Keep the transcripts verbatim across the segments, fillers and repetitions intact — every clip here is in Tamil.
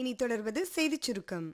இனி தொடர்வது செய்திச் சுருக்கம்.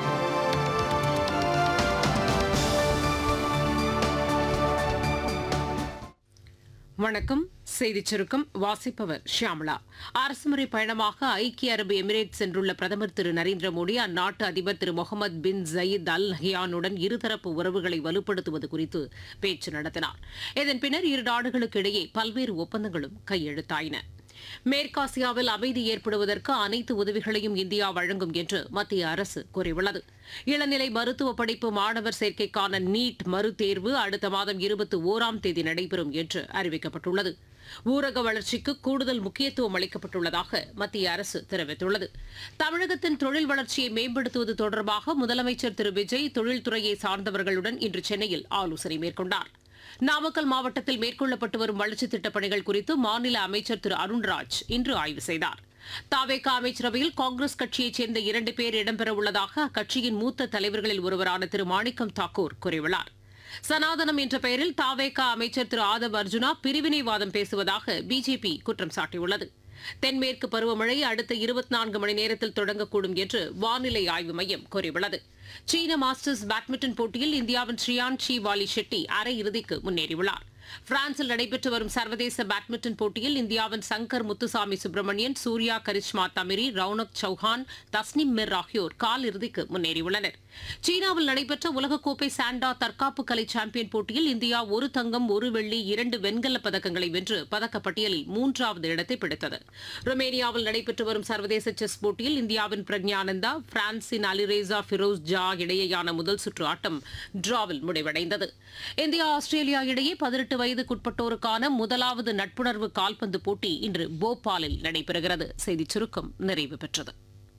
வணக்கம். செய்திச் சுருக்கம் வாசிப்பவர் ஷியாமளா. அரசுமுறை பயணமாக ஐக்கிய அரபு எமிரேட் சென்றுள்ள பிரதமர் திரு நரேந்திர மோடி அந்நாட்டு அதிபர் திரு முகமது பின் ஜயீத் அல் நஹ்யானுடன் இருதரப்பு உறவுகளை வலுப்படுத்துவது குறித்து பேச்சு நடத்தினார். இதன் பின்னர் இரு நாடுகளுக்கு இடையே பல்வேறு ஒப்பந்தங்களும் கையெழுத்தாயின. மேற்காசியாவில் அமைதி ஏற்படுவதற்கு அனைத்து உதவிகளையும் இந்தியா வழங்கும் என்று மத்திய அரசு கூறியுள்ளது. இளநிலை மருத்துவ படிப்பு மாணவர் சேர்க்கைக்கான நீட் மறுதேர்வு அடுத்த மாதம் இருபத்தி ஓராம் தேதி நடைபெறும் என்று அறிவிக்கப்பட்டுள்ளது. ஊரக வளர்ச்சிக்கு கூடுதல் முக்கியத்துவம் அளிக்கப்பட்டுள்ளதாக மத்திய அரசு தெரிவித்துள்ளது. தமிழகத்தின் தொழில் வளர்ச்சியை மேம்படுத்துவது தொடர்பாக முதலமைச்சர் திரு விஜய் தொழில்துறையை சார்ந்தவர்களுடன் இன்று சென்னையில் ஆலோசனை மேற்கொண்டார். நாமக்கல் மாவட்டத்தில் மேற்கொள்ளப்பட்டு வரும் வளர்ச்சித் திட்டப் பணிகள் குறித்து மாநில அமைச்சர் திரு அருண்ராஜ் இன்று ஆய்வு செய்தார். தாவேக அமைச்சரவையில் காங்கிரஸ் கட்சியைச் சேர்ந்த இரண்டு பேர் இடம்பெறவுள்ளதாக அக்கட்சியின் மூத்த தலைவர்களில் ஒருவரான திரு மாணிக்கம் தாக்கூர் கூறியுள்ளார். சனாதனம் என்ற பெயரில் தாவேக அமைச்சர் திரு ஆதவ் அர்ஜுனா பிரிவினைவாதம் பேசுவதாக பிஜேபி குற்றம் சாட்டியுள்ளது. தென்மேற்கு பருவமழை அடுத்த இருபத்தி நான்கு மணி நேரத்தில் தொடங்கக்கூடும் என்று வானிலை ஆய்வு மையம் கூறியுள்ளது. சீன மாஸ்டர்ஸ் பேட்மிண்டன் போட்டியில் இந்தியாவின் ஸ்ரீயான் ஷி வாலி ஷெட்டி அரையிறுதிக்கு முன்னேறியுள்ளார். பிரான்சில் நடைபெற்று வரும் சர்வதேச பேட்மிண்டன் போட்டியில் இந்தியாவின் சங்கர் முத்துசாமி சுப்பிரமணியன், சூர்யா கரிஷ்மா தமிரி, ரவுனக் சௌஹான், தஸ்னிம் மிர் ஆகியோர் கால் இறுதிக்கு முன்னேறியுள்ளனர். சீனாவில் நடைபெற்ற உலகக்கோப்பை சாண்டா தற்காப்பு கலை சாம்பியன் போட்டியில் இந்தியா ஒரு தங்கம், ஒரு வெள்ளி, இரண்டு வெண்கலப் பதக்கங்களை வென்று பதக்கப்பட்டியலில் மூன்றாவது இடத்தை பிடித்தது. ருமேனியாவில் நடைபெற்று வரும் சர்வதேச செஸ் போட்டியில் இந்தியாவின் பிரக்ஞானந்தா, பிரான்சின் அலிரேசா ஃபிரோஸ் ஜா இடையேயான முதல் சுற்று ஆட்டம் டிராவில் முடிவடைந்தது. இந்தியா ஆஸ்திரேலியா இடையே பதினெட்டு வயதுக்குட்பட்டோருக்கான முதலாவது நட்புணர்வு கால்பந்து போட்டி இன்று போபாலில் நடைபெறுகிறது. செய்திச் சுருக்கம் நிறைவு பெற்றது.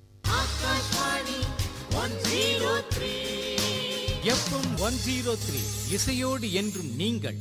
எஃப்எம் ஒன் ஜீரோ த்ரீ இசையோடு என்றும் நீங்கள்.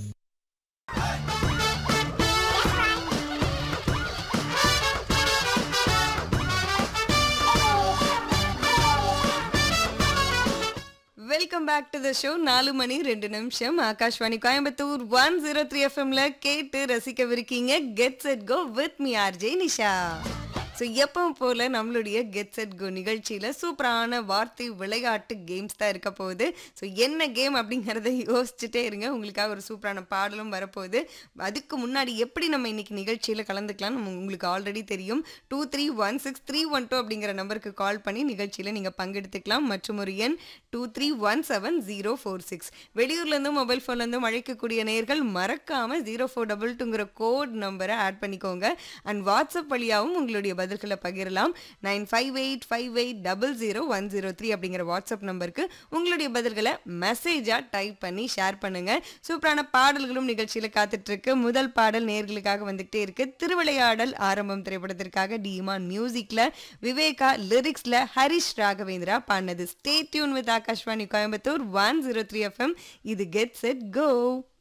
Welcome back to the show. நாலு மணி ரெண்டு நிமிஷம் Akashvani Coimbatore one zero three எஃப்எம்ல கேட்டு ரசிக்கவிருக்கீங்க get set go with me RJ Nisha. So எப்பவும் போல் நம்மளுடைய கெட் செட் கோ நிகழ்ச்சியில் சூப்பரான வார்த்தை விளையாட்டு கேம்ஸ் தான் இருக்க போகுது. ஸோ என்ன கேம் அப்படிங்கிறத யோசிச்சுட்டே இருங்க. உங்களுக்காக ஒரு சூப்பரான பாடலும் வரப்போகுது. அதுக்கு முன்னாடி எப்படி நம்ம இன்னைக்கு நிகழ்ச்சியில் கலந்துக்கலாம் நம்ம உங்களுக்கு ஆல்ரெடி தெரியும். Two three one six three one two அப்படிங்கிற நம்பருக்கு கால் பண்ணி நிகழ்ச்சியில் நீங்கள் பங்கெடுத்துக்கலாம். மற்றும் ஒரு எண் two three one seven zero four six. வெளியூர்லேருந்தும் mobile ஃபோன்லேருந்தும் அழைக்கக்கூடிய நேயர்கள் மறக்காமல் ஜீரோ ஃபோர் டபுள் டூங்கிற கோட் நம்பரை ஆட் பண்ணிக்கோங்க. அண்ட் வாட்ஸ்அப் வழியாகவும் உங்களுடைய பதில்களை பகிரலாம். Nine five eight five eight double zero one zero three அப்படிங்கிற வாட்ஸ்அப் நம்பருக்கு உங்களுடைய பதில்களை மெசேஜாக டைப் பண்ணி ஷேர் பண்ணுங்க. சூப்பரான பாடல்களும் நிகழ்ச்சியில் காத்துட்டு இருக்கு. முதல் பாடல் நேயர்களுக்காக வந்துகிட்டே இருக்கு. திருவிளையாடல் ஆரம்பம் திரைப்படத்திற்காக டிமான் மியூசிக்ல விவேகா லிரிக்ஸ்ல ஹரிஷ் ராகவேந்திரா பாடினது. Stay tune with Akashvani Coimbatore one zero three FM. இது கெட் செட் கோ.